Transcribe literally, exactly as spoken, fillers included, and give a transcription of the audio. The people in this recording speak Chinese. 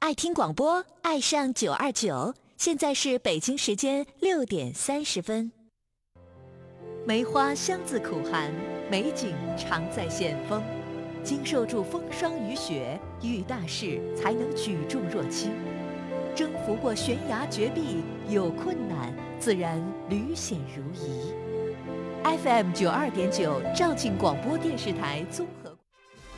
爱听广播，爱上九二九。现在是北京时间六点三十分。梅花香自苦寒，美景常在险峰。经受住风霜雨雪，遇大事才能举重若轻。征服过悬崖绝壁，有困难自然屡险如夷。F M 九二点九，肇庆广播电视台综合。